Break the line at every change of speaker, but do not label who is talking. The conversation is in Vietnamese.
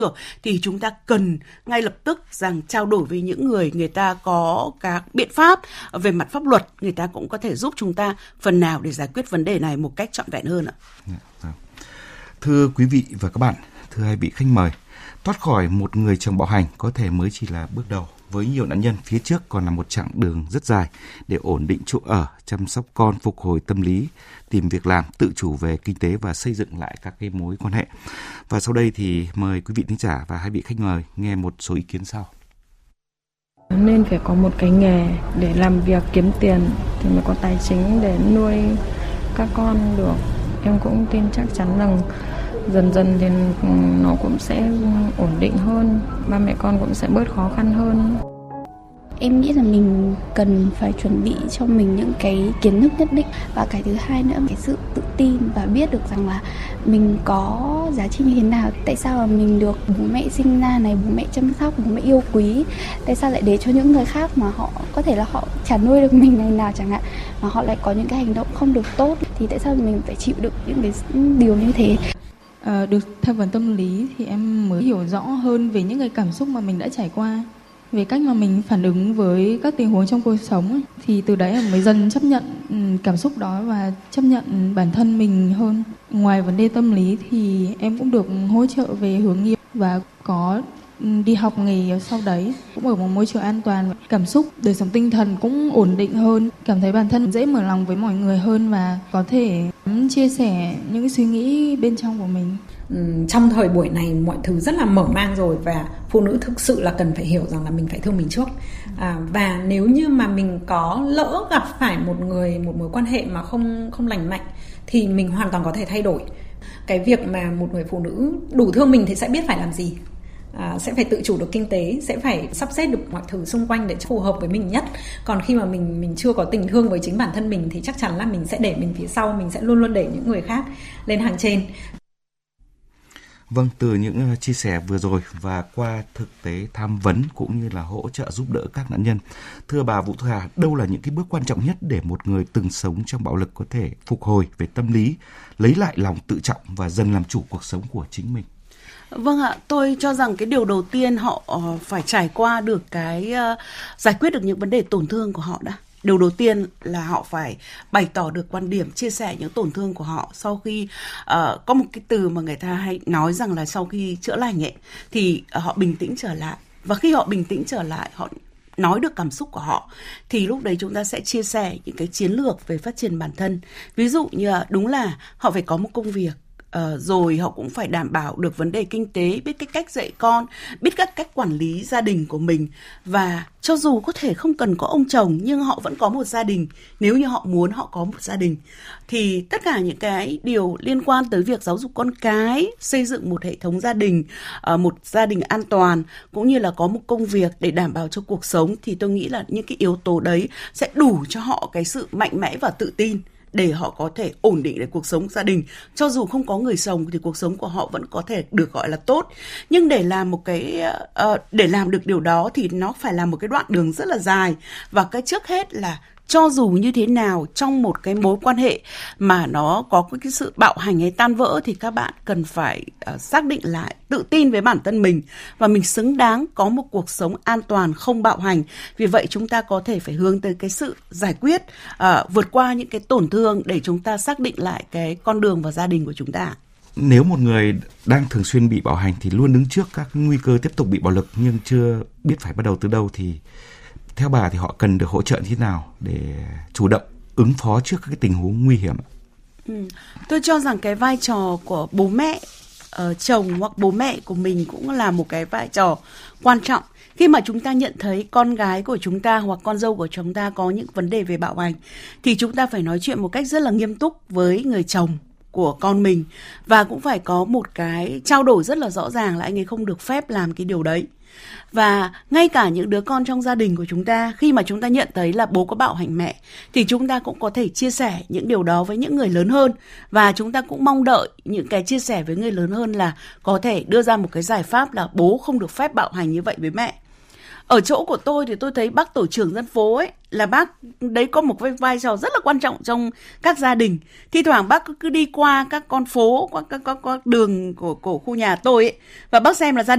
thì chúng ta cần ngay lập tức rằng trao đổi với những người ta có các biện pháp về mặt pháp luật, người ta cũng có thể giúp chúng ta phần nào để giải quyết vấn đề này một cách trọn vẹn hơn ạ.
Thưa quý vị và các bạn, thưa hai vị khách mời, thoát khỏi một người chồng bạo hành có thể mới chỉ là bước đầu. Với nhiều nạn nhân, phía trước còn là một chặng đường rất dài để ổn định chỗ ở, chăm sóc con, phục hồi tâm lý, tìm việc làm, tự chủ về kinh tế và xây dựng lại các cái mối quan hệ. Và sau đây thì mời quý vị thính giả và hai vị khách mời nghe một số ý kiến sau.
Nên phải có một cái nghề để làm việc kiếm tiền thì mới có tài chính để nuôi các con được. Em cũng tin chắc chắn rằng dần dần thì nó cũng sẽ ổn định hơn, ba mẹ con cũng sẽ bớt khó khăn hơn.
Em nghĩ là mình cần phải chuẩn bị cho mình những cái kiến thức nhất định, và cái thứ hai nữa cái sự tự tin và biết được rằng là mình có giá trị như thế nào, tại sao mà mình được bố mẹ sinh ra này, bố mẹ chăm sóc, bố mẹ yêu quý, tại sao lại để cho những người khác mà họ có thể là họ chả nuôi được mình ngày nào chẳng hạn, mà họ lại có những cái hành động không được tốt, thì tại sao mình phải chịu đựng những cái điều như thế.
Được tham vấn tâm lý thì em mới hiểu rõ hơn về những cái cảm xúc mà mình đã trải qua, về cách mà mình phản ứng với các tình huống trong cuộc sống ấy. Thì từ đấy em mới dần chấp nhận cảm xúc đó và chấp nhận bản thân mình hơn. Ngoài vấn đề tâm lý thì em cũng được hỗ trợ về hướng nghiệp và có đi học nghề sau đấy, cũng ở một môi trường an toàn. Cảm xúc, đời sống tinh thần cũng ổn định hơn, cảm thấy bản thân dễ mở lòng với mọi người hơn và có thể chia sẻ những suy nghĩ bên trong của mình.
Trong thời buổi này mọi thứ rất là mở mang rồi, và phụ nữ thực sự là cần phải hiểu rằng là mình phải thương mình trước. Và nếu như mà mình có lỡ gặp phải một mối quan hệ mà không lành mạnh thì mình hoàn toàn có thể thay đổi. Cái việc mà một người phụ nữ đủ thương mình thì sẽ biết phải làm gì. Sẽ phải tự chủ được kinh tế, sẽ phải sắp xếp được mọi thứ xung quanh để phù hợp với mình nhất. Còn khi mà mình chưa có tình thương với chính bản thân mình thì chắc chắn là mình sẽ để mình phía sau, mình sẽ luôn luôn để những người khác lên hàng trên.
Vâng, từ những chia sẻ vừa rồi và qua thực tế tham vấn cũng như là hỗ trợ giúp đỡ các nạn nhân, thưa bà Vũ Thu Hà, đâu là những cái bước quan trọng nhất để một người từng sống trong bạo lực có thể phục hồi về tâm lý, lấy lại lòng tự trọng và dần làm chủ cuộc sống của chính mình?
Vâng ạ, tôi cho rằng cái điều đầu tiên họ phải trải qua được cái giải quyết được những vấn đề tổn thương của họ đã. Điều đầu tiên là họ phải bày tỏ được quan điểm, chia sẻ những tổn thương của họ. Sau khi có một cái từ mà người ta hay nói rằng là sau khi chữa lành ấy, thì họ bình tĩnh trở lại. Và khi họ bình tĩnh trở lại, họ nói được cảm xúc của họ, thì lúc đấy chúng ta sẽ chia sẻ những cái chiến lược về phát triển bản thân. Ví dụ như đúng là họ phải có một công việc, rồi họ cũng phải đảm bảo được vấn đề kinh tế, biết cái cách dạy con, biết các cách quản lý gia đình của mình. Và cho dù có thể không cần có ông chồng nhưng họ vẫn có một gia đình, nếu như họ muốn họ có một gia đình. Thì tất cả những cái điều liên quan tới việc giáo dục con cái, xây dựng một hệ thống gia đình, một gia đình an toàn, cũng như là có một công việc để đảm bảo cho cuộc sống, thì tôi nghĩ là những cái yếu tố đấy sẽ đủ cho họ cái sự mạnh mẽ và tự tin để họ có thể ổn định được cuộc sống gia đình. Cho dù không có người chồng thì cuộc sống của họ vẫn có thể được gọi là tốt. Nhưng để làm một cái để làm được điều đó thì nó phải là một cái đoạn đường rất là dài. Và cái trước hết là cho dù như thế nào trong một cái mối quan hệ mà nó có cái sự bạo hành hay tan vỡ thì các bạn cần phải xác định lại, tự tin với bản thân mình và mình xứng đáng có một cuộc sống an toàn, không bạo hành. Vì vậy chúng ta có thể phải hướng tới cái sự giải quyết, vượt qua những cái tổn thương để chúng ta xác định lại cái con đường và gia đình của chúng ta.
Nếu một người đang thường xuyên bị bạo hành thì luôn đứng trước các nguy cơ tiếp tục bị bạo lực nhưng chưa biết phải bắt đầu từ đâu, thì theo bà thì họ cần được hỗ trợ như thế nào để chủ động ứng phó trước các cái tình huống nguy hiểm?
Tôi cho rằng cái vai trò của bố mẹ, chồng hoặc bố mẹ của mình cũng là một cái vai trò quan trọng. Khi mà chúng ta nhận thấy con gái của chúng ta hoặc con dâu của chúng ta có những vấn đề về bạo hành thì chúng ta phải nói chuyện một cách rất là nghiêm túc với người chồng của con mình, và cũng phải có một cái trao đổi rất là rõ ràng là anh ấy không được phép làm cái điều đấy. Và ngay cả những đứa con trong gia đình của chúng ta, khi mà chúng ta nhận thấy là bố có bạo hành mẹ thì chúng ta cũng có thể chia sẻ những điều đó với những người lớn hơn, và chúng ta cũng mong đợi những cái chia sẻ với người lớn hơn là có thể đưa ra một cái giải pháp là bố không được phép bạo hành như vậy với mẹ. Ở chỗ của tôi thì tôi thấy bác tổ trưởng dân phố ấy, là bác đấy có một cái vai trò rất là quan trọng trong các gia đình. Thi thoảng bác cứ đi qua các con phố, qua các đường của khu nhà tôi ấy, và bác xem là gia đình